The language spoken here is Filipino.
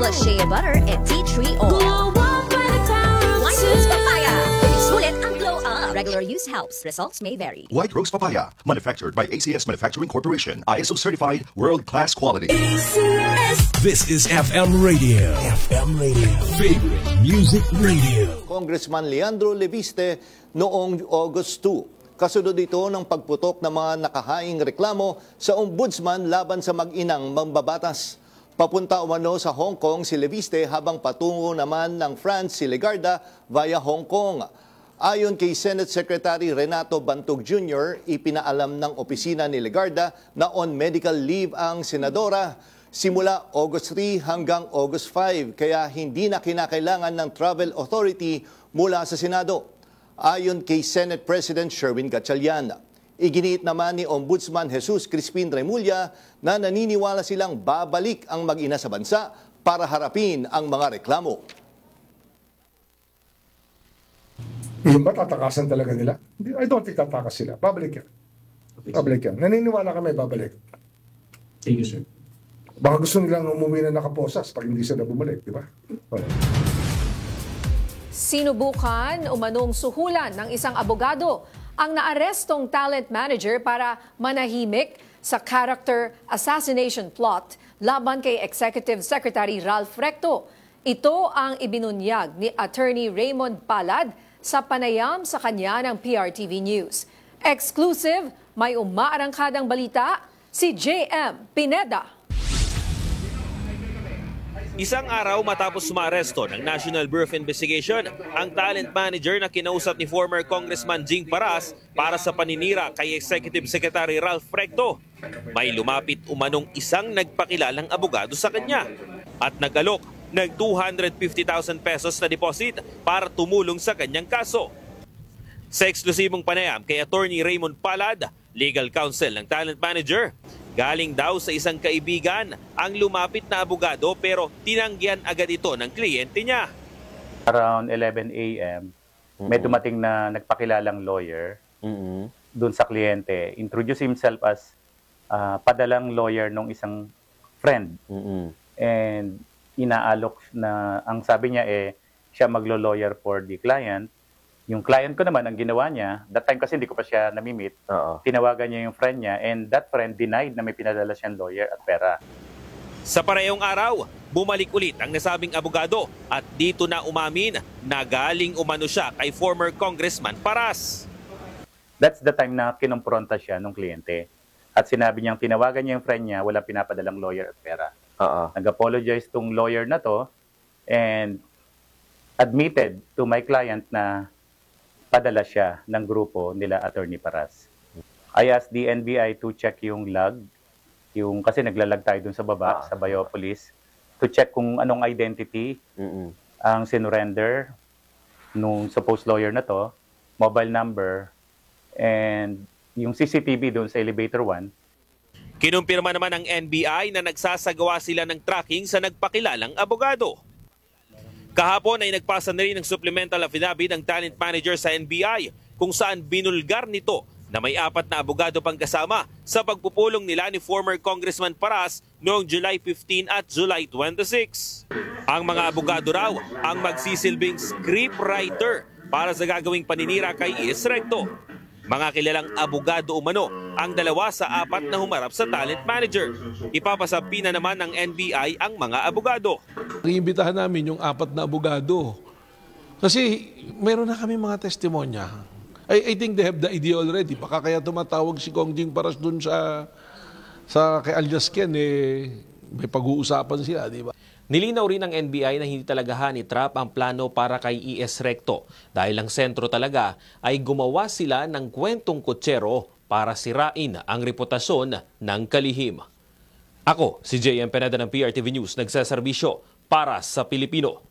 vanilla shea butter, and tea tree oil. White Rose Papaya. Sulit ang glow up. Regular use helps. Results may vary. White Rose Papaya, manufactured by ACS Manufacturing Corporation, ISO certified, world-class quality. This is FM Radio. FM Radio. Favorite Music Radio. Congressman Leandro Leviste noong August 2. Kasunod ito ng pagputok ng mga nakahaing reklamo sa ombudsman laban sa mag-inang mambabatas. Papunta umano sa Hong Kong si Leviste habang patungo naman ng France si Legarda via Hong Kong. Ayon kay Senate Secretary Renato Bantog Jr., ipinaalam ng opisina ni Legarda na on medical leave ang senadora simula August 3 hanggang August 5, kaya hindi na kinakailangan ng travel authority mula sa Senado. Ayon kay Senate President Sherwin Gatchalian, iginiit naman ni Ombudsman Jesus Crispin Remulla na naniniwala silang babalik ang mag-ina sa bansa para harapin ang mga reklamo. Yung ba tatakasan talaga nila? I don't think tatakas sila. Babalik yan. Babalik yan. Naniniwala kami babalik. Thank you, sir. Baka gusto nilang umuwi na nakaposas pag hindi sila bumalik, di ba? Wala. Sinubukan umanong suhulan ng isang abogado ang naarestong talent manager para manahimik sa character assassination plot laban kay Executive Secretary Ralph Recto. Ito ang ibinunyag ni Attorney Raymond Palad sa panayam sa kanya ng PRTV News. Exclusive, may umaarangkadang balita, si JM Pineda. Isang araw matapos maaresto ng National Bureau of Investigation ang talent manager na kinausap ni former Congressman Jing Paras para sa paninira kay Executive Secretary Ralph Recto. May lumapit umanong isang nagpakilalang abogado sa kanya at nag-alok ng 250,000 pesos na deposit para tumulong sa kanyang kaso. Sa eksklusibong panayam kay Attorney Raymond Palad, legal counsel ng talent manager, galing daw sa isang kaibigan ang lumapit na abogado pero tinanggihan agad ito ng kliyente niya. Around 11 a.m., may dumating na nagpakilalang lawyer doon sa kliyente. Introduce himself as padalang lawyer ng isang friend. And inaalok na, ang sabi niya siya maglo-lawyer for the client. Yung client ko naman, ang ginawa niya, that time kasi hindi ko pa siya namimit, tinawagan niya yung friend niya and that friend denied na may pinadala siyang lawyer at pera. Sa parehong araw, bumalik ulit ang nasabing abogado at dito na umamin na galing umano siya kay former Congressman Paras. That's the time na kinumpronta siya ng kliyente. At sinabi niyang tinawagan niya yung friend niya, walang pinapadalang lawyer at pera. Nag-apologize tong lawyer na to and admitted to my client na padala siya ng grupo nila Attorney Paras. I asked the NBI to check yung log, kasi naglalag tayo dun sa baba, sa Biopolis, to check kung anong identity ang sinurrender nung supposed lawyer na to, mobile number, and yung CCTV dun sa Elevator 1. Kinumpirma naman ng NBI na nagsasagawa sila ng tracking sa nagpakilalang abogado. Kahapon ay nagpasa na rin ng supplemental affidavit ng talent manager sa NBI kung saan binulgar nito na may 4 na abogado pang kasama sa pagpupulong nila ni former Congressman Paras noong July 15 at July 26. Ang mga abogado raw ang magsisilbing scriptwriter para sa gagawing paninira kay Is Recto. Mga kilalang abogado umano ang 2 sa 4 na humarap sa talent manager. Ipapasabi na naman ng NBI ang mga abogado. Iimbitahan namin yung 4 na abogado. Kasi meron na kami mga testimonya. I think they have the idea already. Baka kaya tumatawag si Kong Jing Paras dun sa kay Alias Ken, may pag-uusapan sila, di ba? Nilinaw rin ng NBI na hindi talaga hanitrap ang plano para kay E.S. Recto dahil ang sentro talaga ay gumawa sila ng kwentong kutsero para sirain ang reputasyon ng kalihim. Ako, si JM Pineda ng PRTV News, nagsaserbisyo para sa Pilipino.